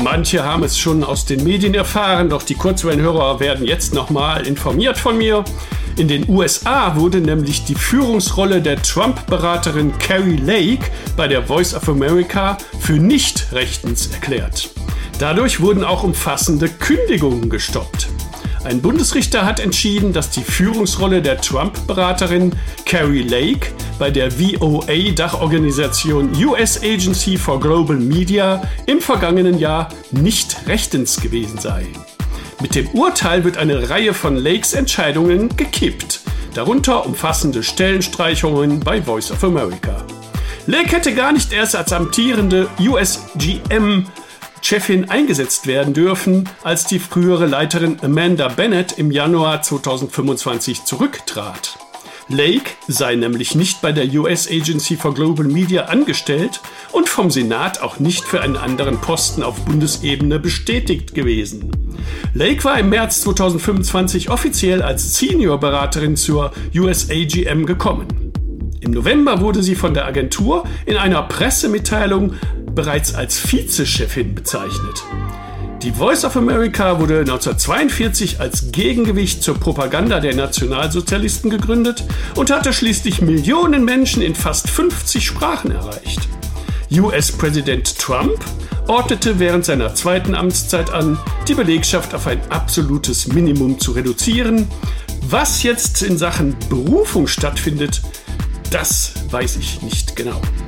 Manche haben es schon aus den Medien erfahren, doch die Kurzwellenhörer werden jetzt nochmal informiert von mir. In den USA wurde nämlich die Führungsrolle der Trump-Beraterin Kari Lake bei der Voice of America für nicht rechtens erklärt. Dadurch wurden auch umfassende Kündigungen gestoppt. Ein Bundesrichter hat entschieden, dass die Führungsrolle der Trump-Beraterin Kari Lake bei der VOA-Dachorganisation US Agency for Global Media im vergangenen Jahr nicht rechtens gewesen sei. Mit dem Urteil wird eine Reihe von Lakes Entscheidungen gekippt, darunter umfassende Stellenstreichungen bei Voice of America. Lake hätte gar nicht erst als amtierende USGM-Chefin eingesetzt werden dürfen, als die frühere Leiterin Amanda Bennett im Januar 2025 zurücktrat. Lake sei nämlich nicht bei der US Agency for Global Media angestellt und vom Senat auch nicht für einen anderen Posten auf Bundesebene bestätigt gewesen. Lake war im März 2025 offiziell als Senior-Beraterin zur USAGM gekommen. Im November wurde sie von der Agentur in einer Pressemitteilung bereits als Vizechefin bezeichnet. Die Voice of America wurde 1942 als Gegengewicht zur Propaganda der Nationalsozialisten gegründet und hatte schließlich Millionen Menschen in fast 50 Sprachen erreicht. US-Präsident Trump ordnete während seiner zweiten Amtszeit an, die Belegschaft auf ein absolutes Minimum zu reduzieren. Was jetzt in Sachen Berufung stattfindet, das weiß ich nicht genau.